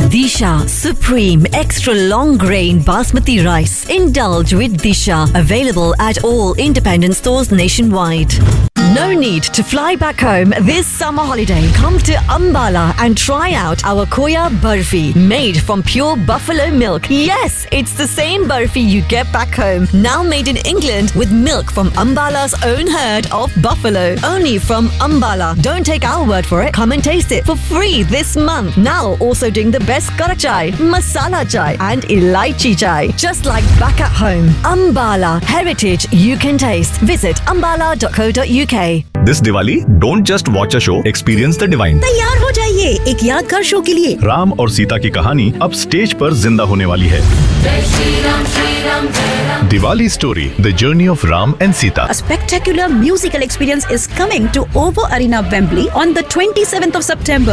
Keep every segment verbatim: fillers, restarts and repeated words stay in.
Disha Supreme Extra Long Grain Basmati Rice. Indulge with Disha. Available at all independent stores nationwide. No need to fly back home this summer holiday. Come to Ambala and try out our Khoya Barfi, made from pure buffalo milk. Yes, it's the same barfi you get back home, now made in England with milk from Ambala's own herd of buffalo. Only from Ambala. Don't take our word for it. Come and taste it for free this month. Now also doing the best karak chai, masala chai and elaichi chai. Just like back at home. Ambala. Heritage you can taste. Visit ambala dot co dot uk. This Diwali, don't just watch a show, experience the divine. तैयार हो जाइए एक यादगार show के लिए। राम और सीता की कहानी अब स्टेज पर जिंदा होने वाली है। Diwali story, the journey of Ram and Sita. A spectacular musical experience is coming to O two Arena, Wembley on the twenty-seventh of September.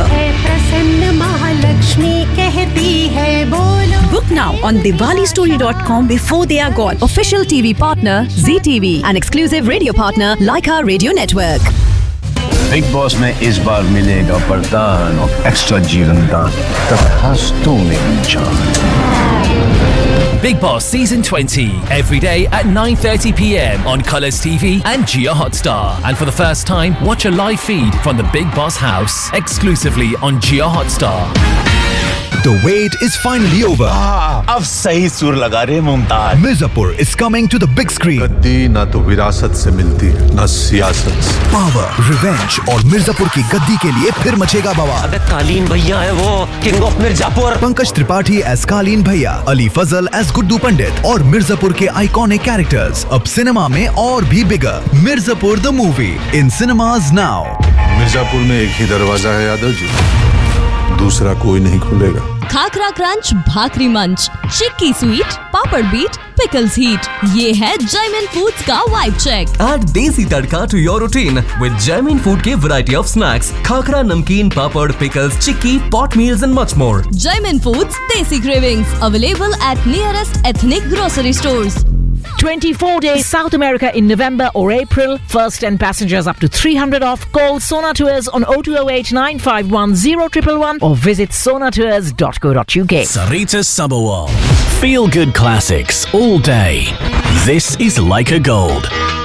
Book now on diwali story dot com before they are gone. Official T V partner Z T V and exclusive radio partner Leica Radio Network. Big boss में इस बार मिलेगा वरदान और extra जीवन दान। तब तो मेरी जान। Big Boss Season twenty, every day at nine thirty p m on Colours T V and Jio Hotstar. And for the first time, watch a live feed from the Big Boss house exclusively on Jio Hotstar. The wait is finally over. अब सही सुर लगा रहे Mumtaz. Mirzapur is coming to the big screen. गद्दी ना तो विरासत से मिलती ना सियासत से। Power, revenge और मिर्जापुर की गद्दी के लिए फिर मचेगा बवाल। अबे कालीन भैया है वो, king of Mirzapur. Pankaj Tripathi as कालीन भैया, अली फजल एज गुड्डू पंडित और मिर्जापुर के आइकॉनिक कैरेक्टर्स अब सिनेमा में और भी बिगर। Mirzapur the movie in cinemas now. Mirzapur में एक ही दरवाजा है यादव जी, दूसरा कोई नहीं खुलेगा। खाकरा क्रंच, भाकरी मंच, चिक्की स्वीट, पापड़ बीट, पिकल्स हीट, ये है जयमिन फूड्स का वाइब चेक। Add देसी तड़का to your routine with Jaimin Food के variety of snacks, खाकरा, नमकीन, पापड़, pickles, chikki, pot meals and much more. Jaimin Foods Desi Cravings, available at nearest ethnic grocery stores. twenty-four days South America in November or April. First ten passengers up to three hundred off. Call Sona Tours on oh two oh eight nine five one oh one one one or visit sonatours dot co dot uk. Sarita Sabawal. Feel good classics all day. This is Leica Gold.